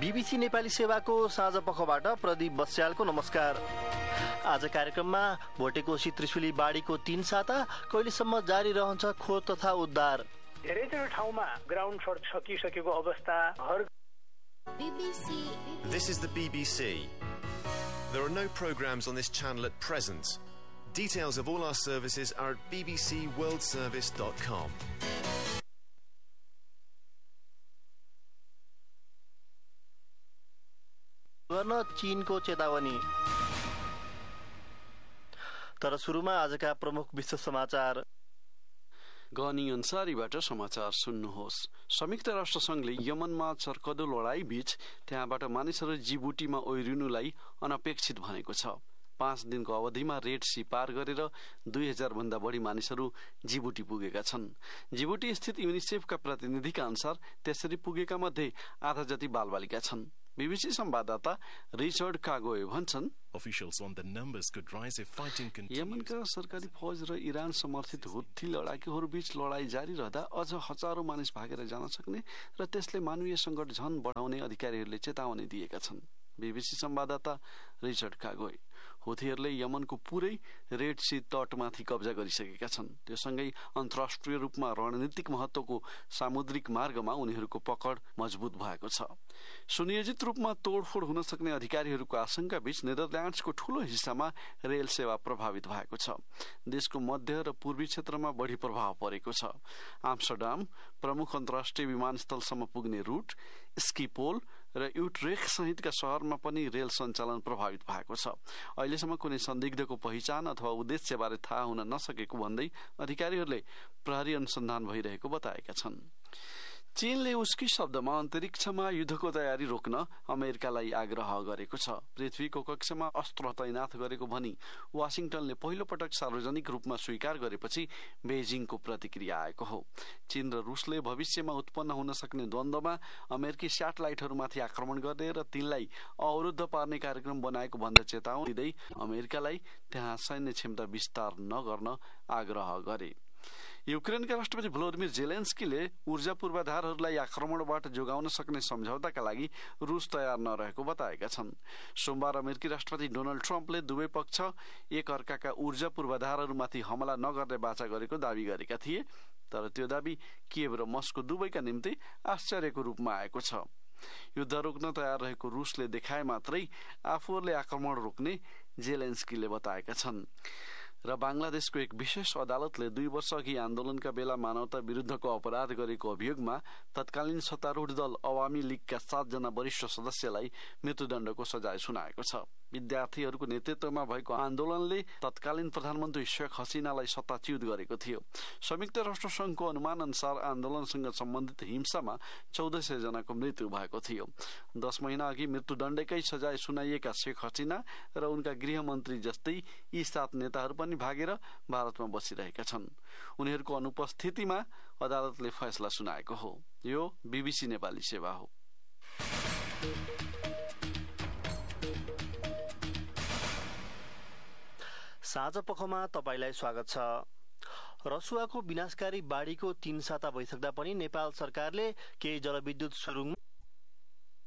BBC Nepali सेवाको साँझ पखबाट प्रदीप बस्यालको नमस्कार। आज कार्यक्रममा भोटेकोशी त्रिशुली बाढीको 3 साता कहिलेसम्म जारी रहन्छ खोज तथा उद्धार। धेरैजसो ठाउँमा ग्राउन्ड सकिसकेको अवस्था। This is the BBC. There are no programs on this channel at present. Details of all our services are at bbcworldservice.com. गर्न चीनको चेतावनी। तर सुरुमा आजका प्रमुख विश्व समाचार। गनी अन्सारीबाट समाचार सुन्नुहोस्। संयुक्त राष्ट्र संघले यमनमा चर्कदो लडाई बीच त्यहाँबाट मानिसहरू जिबुटीमा ओह्रिनुलाई अनपेक्षित भनेको छ। 5 दिनको अवधिमा रेड सी पार गरेर 2000 भन्दा बढी मानिसहरू जिबुटी पुगेका छन्। जिबुटी स्थित युनिसेफका प्रतिनिधिका अनुसार त्यसरी पुगेका मध्ये आधा जति बालबालिका छन्। बीबीसी संवाददाता रिचर्ड कागोए भन्छन्, यमनका सरकारी फौज र इरान समर्थित हुत्ती लडाकुहरू बीच लडाई जारी रहँदा अझ हजारौं मानिस भागेर जान सक्ने र त्यसले मानवीय संकट झन बढाउने अधिकारीहरूले चेतावनी दिएका छन्। बीबीसी संवाददाता रिचर्ड कागोए, हुथीहरूले यमनको पुरै रेड सी तटमाथि कब्जा गरिसकेका छन्। त्यससँगै अन्तर्राष्ट्रिय रूपमा रणनीतिक महत्वको सामुद्रिक मार्गमा उनीहरूको पकड मजबुत भएको छ। सुनियोजित रूपमा तोडफोड हुन सक्ने अधिकारीहरूको आशंका बीच नेदरल्याण्ड्सको ठूलो हिस्सामा रेल सेवा प्रभावित भएको छ। देशको मध्य र पूर्वी क्षेत्रमा बढी प्रभाव परेको छ। आम्स्टरडाम प्रमुख अन्तर्राष्ट्रिय विमानस्थलसम्म पुग्ने रूट, स्किपोल र युट्रेख सहितका शहरमा पनि रेल सञ्चालन प्रभावित भएको छ। अहिलेसम्म कुनै संदिग्धको पहिचान अथवा उद्देश्यबारे थाहा हुन नसकेको भन्दै अधिकारीहरूले प्रहरी अनुसन्धान भइरहेको बताएका छन्। चीनले उसकी शब्दमा अन्तरिक्षमा युद्धको तयारी रोक्न अमेरिकालाई आग्रह गरेको छ। पृथ्वीको कक्षमा अस्त्र तैनाथ गरेको भनी वाशिङटनले पहिलो पटक सार्वजनिक रूपमा स्वीकार गरेपछि बेजिङको प्रतिक्रिया आएको हो। चीन र रुसले भविष्यमा उत्पन्न हुन सक्ने द्वन्द्वमा अमेरिकी स्याटेलाइटहरूमाथि आक्रमण गर्ने र तिनलाई अवरुद्ध पार्ने कार्यक्रम बनाएको भन्दा चेतावनी दिँदै अमेरिकालाई त्यहाँ सैन्य क्षमता विस्तार नगर्न आग्रह गरे। युक्रेनका राष्ट्रपति भ्लोदिमिर जेलेन्स्कीले ऊर्जा पूर्वाधारहरूलाई आक्रमणबाट जोगाउन सक्ने सम्झौताका लागि रुस तयार नरहेको बताएका छन्। सोमबार अमेरिकी राष्ट्रपति डोनाल्ड ट्रम्पले दुवै पक्ष एक अर्काका ऊर्जा पूर्वाधारहरूमाथि हमला नगर्ने वाचा गरेको दावी गरेका थिए। तर त्यो दावी कियेभ र मस्को दुवैका निम्ति आश्चर्यको रूपमा आएको छ। युद्ध रोक्न तयार रहेको रुसले देखाए मात्रै आफूहरूले आक्रमण रोक्ने जेलेन्स्कीले बताएका छन्। र बंगलादेशको एक विशेष अदालतले 2 वर्ष अघि आन्दोलनका बेला मानवता विरुद्धको अपराध गरेको अभियोगमा तत्कालीन सत्तारूढ दल अवामी लीगका 7 जना वरिष्ठ सदस्यलाई मृत्युदण्डको सजाय सुनाएको छ। विद्यार्थीहरूको नेतृत्वमा भएको आन्दोलनले तत्कालीन प्रधानमन्त्री शेख हसिनालाई सत्ताच्युत गरेको थियो। संयुक्त राष्ट्र संघको अनुमान अनुसार आन्दोलनसँग सम्बन्धित हिंसामा 1400 जनाको मृत्यु भएको थियो। 10 महिना अघि मृत्युदण्डकै सजाय सुनाइएका शेख हसिना र उनका गृहमन्त्री जस्तै यी 7 नेताहरू पनि भागेर भारतमा बसिरहेका छन्। उनीहरूको अनुपस्थितिमा अदालतले फैसला सुनाएको हो। यो बीबीसी नेपाली सेवा हो। साँझ पखमा तपाईलाई स्वागत छ। रसुवाको विनाशकारी बाढीको 3 साता भइसक्दा पनि नेपाल सरकारले केही जलविद्युत सुरुङ